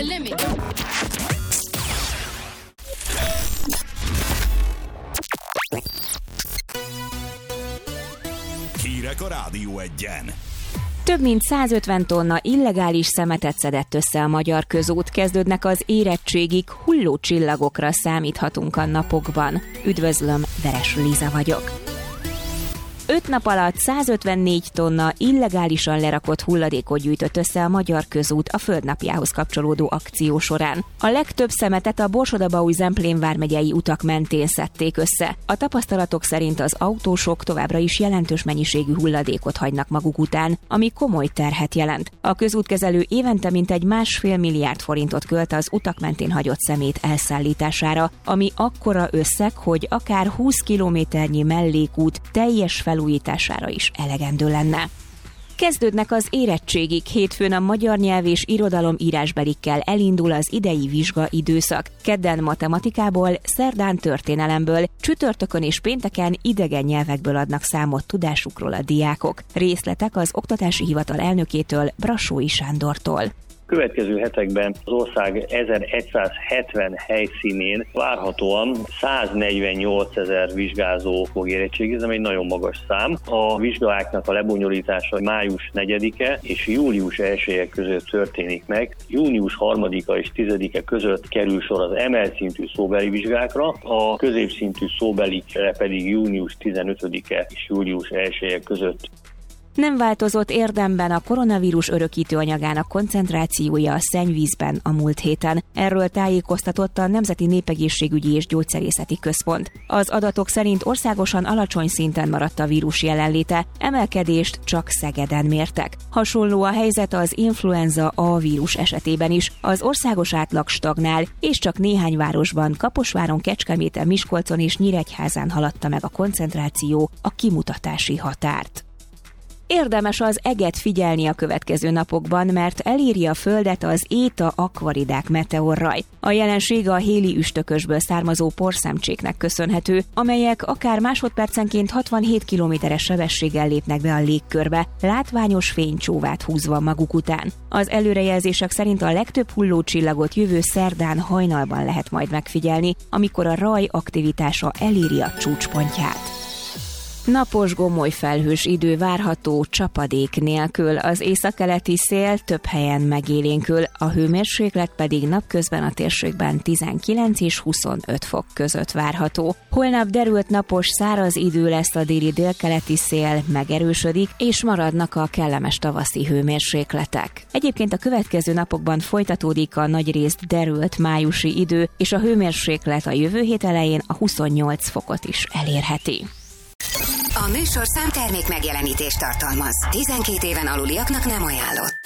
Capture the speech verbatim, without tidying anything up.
limit. Hírek a Rádió Egyen. Több mint százötven tonna illegális szemetet szedett össze a magyar közút, kezdődnek az érettségig, hulló csillagokra számíthatunk a napokban. Üdvözlöm, Veres Liza vagyok. Öt nap alatt százötvennégy tonna illegálisan lerakott hulladékot gyűjtött össze a magyar közút a Földnapjához kapcsolódó akció során. A legtöbb szemetet a Borsod-Abaúj-Zemplén vármegyei utak mentén szedték össze. A tapasztalatok szerint az autósok továbbra is jelentős mennyiségű hulladékot hagynak maguk után, ami komoly terhet jelent. A közútkezelő évente mintegy másfél milliárd forintot költ az utak mentén hagyott szemét elszállítására, ami akkora összeg, hogy akár húsz kilométernyi mellékút teljes felújítására is elegendő lenne. Kezdődnek az érettségig, hétfőn a magyar nyelv és irodalom írásbelikkel elindul az idei vizsgaidőszak. Kedden matematikából, szerdán történelemből, csütörtökön és pénteken idegen nyelvekből adnak számot tudásukról a diákok. Részletek az Oktatási Hivatal elnökétől, Brassói Sándortól. Következő hetekben az ország ezeregyszázhetven helyszínén várhatóan száznegyvennyolcezer vizsgázó fog érettségizni, ami egy nagyon magas szám. A vizsgáknak a lebonyolítása május negyedike és július elseje között történik meg. Június harmadika és tizedike között kerül sor az emelt szintű szóbeli vizsgákra, a középszintű szóbelikre pedig június tizenötödike és július elseje között. Nem változott érdemben a koronavírus örökítő anyagának koncentrációja a szennyvízben a múlt héten. Erről tájékoztatott a Nemzeti Népegészségügyi és Gyógyszerészeti Központ. Az adatok szerint országosan alacsony szinten maradt a vírus jelenléte, emelkedést csak Szegeden mértek. Hasonló a helyzet az influenza A vírus esetében is. Az országos átlag stagnál, és csak néhány városban, Kaposváron, Kecskeméten, Miskolcon és Nyíregyházán haladta meg a koncentráció a kimutatási határt. Érdemes az eget figyelni a következő napokban, mert eléri a Földet az Eta Aquaridák meteorraj. A jelenség a héli üstökösből származó porszemcséknek köszönhető, amelyek akár másodpercenként hatvanhét kilométeres sebességgel lépnek be a légkörbe, látványos fénycsóvát húzva maguk után. Az előrejelzések szerint a legtöbb hullócsillagot jövő szerdán hajnalban lehet majd megfigyelni, amikor a raj aktivitása eléri a csúcspontját. Napos, gomoly felhős idő várható csapadék nélkül, az északkeleti szél több helyen megélénkül, a hőmérséklet pedig napközben a térségben tizenkilenc és huszonöt fok között várható. Holnap derült napos, száraz idő lesz, a déli délkeleti szél megerősödik, és maradnak a kellemes tavaszi hőmérsékletek. Egyébként a következő napokban folytatódik a nagyrészt derült májusi idő, és a hőmérséklet a jövő hét elején a huszonnyolc fokot is elérheti. A műsorszám termék megjelenítést tartalmaz. tizenkét éven aluliaknak nem ajánlott.